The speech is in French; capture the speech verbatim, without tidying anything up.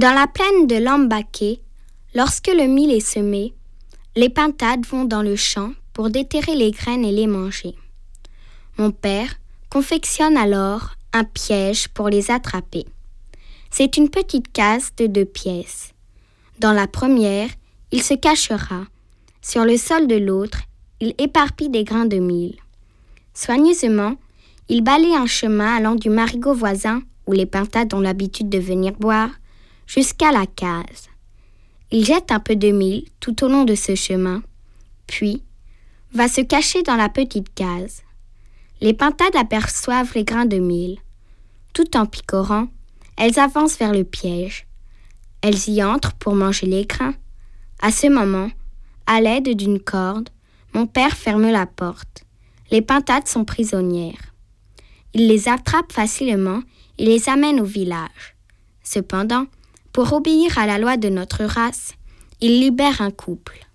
Dans la plaine de Lambaké, lorsque le mil est semé, les pintades vont dans le champ pour déterrer les graines et les manger. Mon père confectionne alors un piège pour les attraper. C'est une petite case de deux pièces. Dans la première, il se cachera. Sur le sol de l'autre, il éparpille des grains de mil. Soigneusement, il balaye un chemin allant du marigot voisin, où les pintades ont l'habitude de venir boire, jusqu'à la case. Il jette un peu de mil tout au long de ce chemin, puis va se cacher dans la petite case. Les pintades aperçoivent les grains de mil. Tout en picorant, elles avancent vers le piège. Elles y entrent pour manger les grains. À ce moment, à l'aide d'une corde, mon père ferme la porte. Les pintades sont prisonnières. Il les attrape facilement et les amène au village. Cependant, pour obéir à la loi de notre race, il libère un couple.